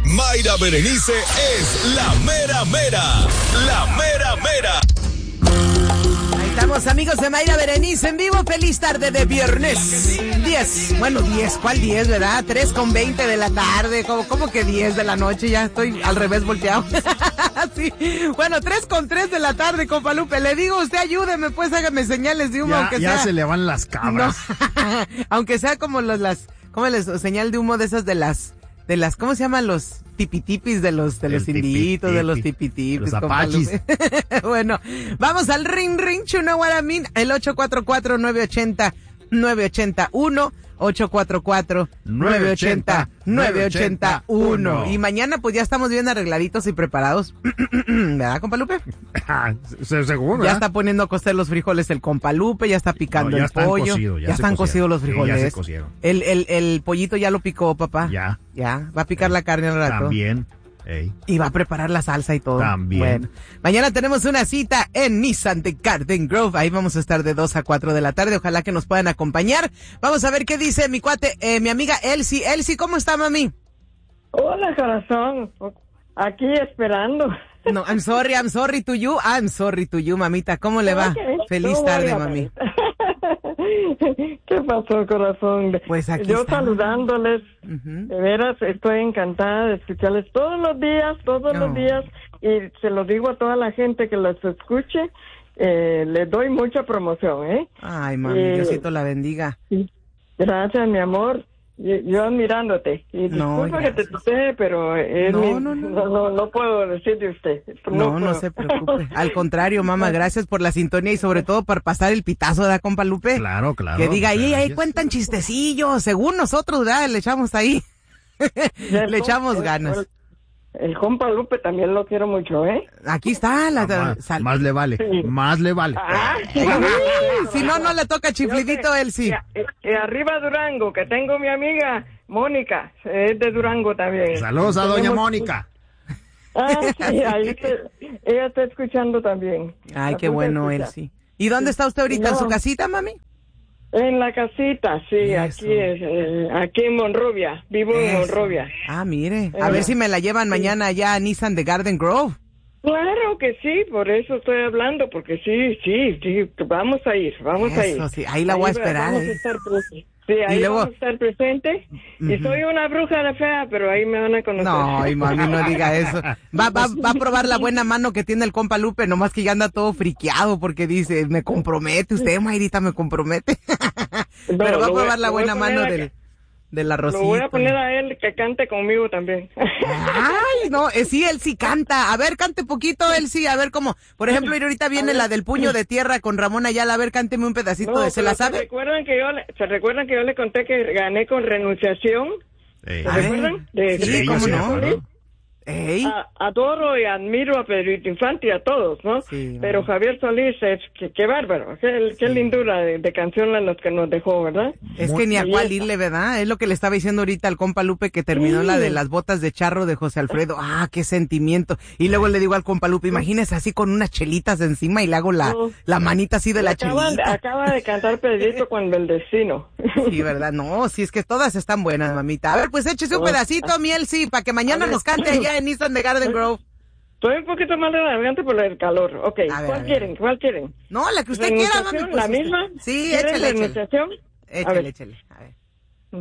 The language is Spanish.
Mayra Berenice es la mera mera. La mera mera. Ahí estamos, amigos de Mayra Berenice en vivo. Feliz tarde de viernes 10. Bueno, 10, ¿cuál 10, verdad? 3:20 de la tarde. ¿Cómo que 10 de la noche? Ya estoy al revés volteado. Sí. Bueno, 3:03 de la tarde, compa Lupe. Le digo, usted ayúdeme, pues hágame señales de humo, ya, aunque ya sea. se le van las cabras. No. Aunque sea como ¿cómo les señal de humo de esas de las, ¿cómo se llaman los tipitipis de los inditos, de los tipitipis? Los apaches. Bueno, vamos al ring, you know what I mean, el 844-980-981, 844-980-981. Y mañana pues ya estamos bien arregladitos y preparados, ¿verdad, compa Lupe? Seguro, Ya está poniendo a cocer los frijoles el compa Lupe, ya está picando el pollo. Ya están cocidos los frijoles. Sí, ya se cocieron. El pollito ya lo picó, papá. Ya. Va a picar la carne al rato. También. Y va a preparar la salsa y todo. También. Bueno, mañana tenemos una cita en Nissan de Garden Grove. Ahí vamos a estar de 2 a 4 de la tarde. Ojalá que nos puedan acompañar. Vamos a ver qué dice mi cuate, mi amiga Elsie. Elsie, ¿cómo está, mami? Hola, corazón. Aquí esperando. No, I'm sorry to you. I'm sorry to you, mamita. ¿Cómo le va? Okay. Feliz tarde, mami. ¿Qué pasó, corazón? Pues aquí yo estamos. saludándoles. De veras, estoy encantada de escucharles todos los días. Y se lo digo a toda la gente que los escuche. Les doy mucha promoción, ¿eh? Ay, mami, Diosito la bendiga. Gracias, mi amor. Yo admirándote. Y disculpa que te tutee, pero no puedo decir de usted. No se preocupe. Al contrario, mamá, gracias por la sintonía y sobre todo por pasar el pitazo, ¿verdad, compa Lupe? Claro. Que diga, ahí cuentan chistecillos, según nosotros, ¿verdad? Le echamos ahí. Le echamos ganas. El compa Lupe también lo quiero mucho, ¿eh? Aquí está más le vale, sí. Más le vale. Si no le toca chiflidito, él sí. Y arriba Durango, que tengo mi amiga Mónica, es de Durango también. Saludos a doña Mónica. Sí, ella está escuchando también. Ay, qué bueno, él sí. ¿Y dónde está usted ahorita? ¿En su casita, mami? En la casita, sí, Eso. aquí en Monrovia, vivo en Monrovia. Ah, mire, a ver si me la llevan mañana allá a Nissan de Garden Grove. Claro que sí, por eso estoy hablando, porque sí, vamos a ir. Eso, sí, ahí la voy a esperar. Vamos a estar presentes. Sí, ahí luego, vamos a estar presentes. Y soy una bruja de fea, pero ahí me van a conocer. No, y mami, no diga eso. Va a probar la buena mano que tiene el compa Lupe, nomás que ya anda todo friqueado porque dice, me compromete usted, Mayrita, me compromete. Pero va a probar la buena mano del arrocito. Lo voy a poner a él que cante conmigo también. Ay, no, sí, él sí canta. A ver, cante poquito, él sí, a ver cómo. Por ejemplo, ahorita viene la del puño de tierra con Ramón Ayala. A ver, cánteme un pedacito de ¿se la sabe? ¿Se recuerdan que yo le conté que gané con renunciación? ¿Se recuerdan? Sí, ¿cómo no? Adoro y admiro a Pedrito Infante y a todos, ¿no? Sí, pero Javier Solís, qué bárbaro, qué lindura de canción la que nos dejó, ¿verdad? Es que ni a cuál irle, ¿verdad? Es lo que le estaba diciendo ahorita al compa Lupe que terminó la de las botas de charro de José Alfredo. Ah, qué sentimiento. Y luego le digo al compa Lupe, imagínese así con unas chelitas encima y le hago la manita así de la chelita. Acaba de cantar Pedrito con El Destino. Sí, ¿verdad? No, sí, es que todas están buenas, mamita. A ver, pues échese un pedacito, miel, sí, para que mañana nos cante allá en Nissan de Garden Grove. Estoy un poquito mal de la garganta por el calor. Ok, ¿cuál quieren? No, la que usted quiera, mami. Pues, ¿La misma? Sí, échale. échale. ¿Renunciación? Échale. A ver.